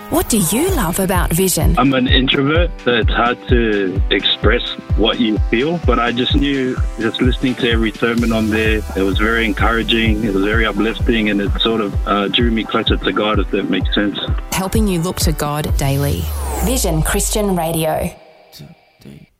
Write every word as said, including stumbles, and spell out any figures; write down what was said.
What do you love about Vision? I'm an introvert, so it's hard to express what you feel, but I just knew, just listening to every sermon on there, it was very encouraging, it was very uplifting, and it sort of uh, drew me closer to God, if that makes sense. Helping you look to God daily. Vision Christian Radio. Two, three.